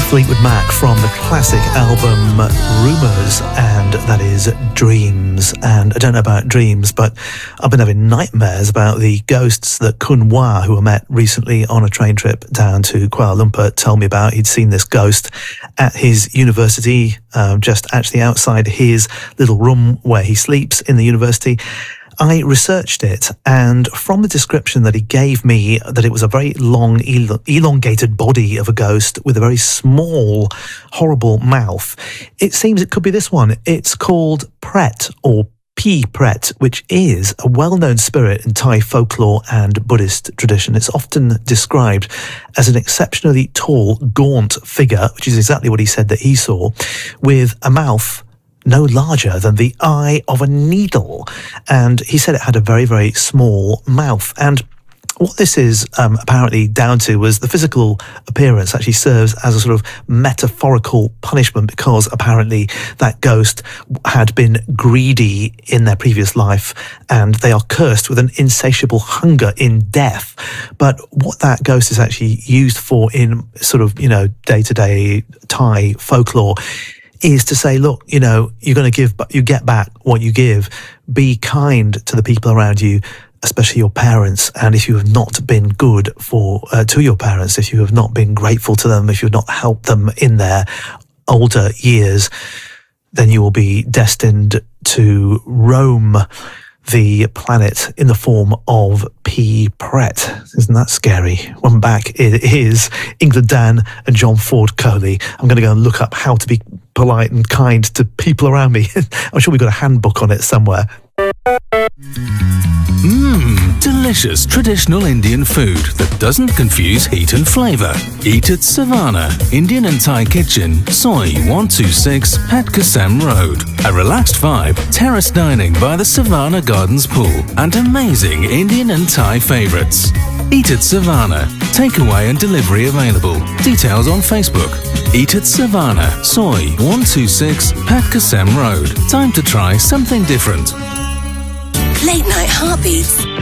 Fleetwood Mac from the classic album Rumours, and that is Dreams. And I don't know about dreams, but I've been having nightmares about the ghosts that Kun Wah, who I met recently on a train trip down to Kuala Lumpur, told me about. He'd seen this ghost at his university, just actually outside his little room where he sleeps in the university. I researched it, and from the description that he gave me, that it was a very long, elongated body of a ghost with a very small, horrible mouth. It seems it could be this one. It's called Pret, or P. Pret, which is a well-known spirit in Thai folklore and Buddhist tradition. It's often described as an exceptionally tall, gaunt figure, which is exactly what he said that he saw, with a mouth no larger than the eye of a needle. And he said it had a very, very small mouth. And what this is apparently down to was the physical appearance actually serves as a sort of metaphorical punishment, because apparently that ghost had been greedy in their previous life and they are cursed with an insatiable hunger in death. But what that ghost is actually used for in sort of, day-to-day Thai folklore is to say, look, you're going to give, but you get back what you give. Be kind to the people around you, especially your parents. And if you have not been good to your parents, if you have not been grateful to them, if you've not helped them in their older years, then you will be destined to roam the planet in the form of P. Pret. Isn't that scary? One back, it is England Dan and John Ford Coley. I'm going to go and look up how to be polite and kind to people around me. I'm sure we've got a handbook on it somewhere. Delicious traditional Indian food that doesn't confuse heat and flavour. Eat at Savannah, Indian and Thai Kitchen, Soi 126, Pat Kasem Road. A relaxed vibe, terrace dining by the Savannah Gardens pool, and amazing Indian and Thai favourites. Eat at Savannah. Takeaway and delivery available. Details on Facebook. Eat at Savannah, Soi 126, Pat Kasem Road. Time to try something different. Late Night Heartbeats.